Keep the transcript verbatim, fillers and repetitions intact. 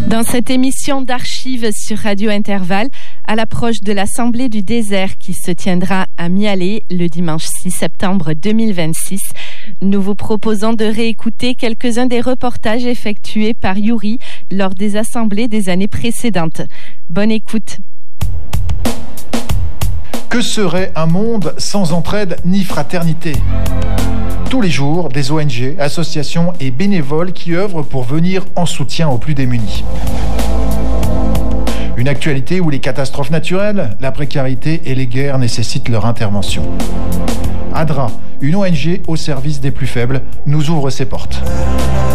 Dans cette émission d'archives sur Radio Intervalle, à l'approche de l'Assemblée du désert qui se tiendra à Mialet le dimanche six septembre deux mille vingt-six, nous vous proposons de réécouter quelques-uns des reportages effectués par Yuri lors des assemblées des années précédentes. Bonne écoute. Que serait un monde sans entraide ni fraternité ? Tous les jours, des O N G, associations et bénévoles qui œuvrent pour venir en soutien aux plus démunis. Une actualité où les catastrophes naturelles, la précarité et les guerres nécessitent leur intervention. ADRA, une O N G au service des plus faibles, nous ouvre ses portes.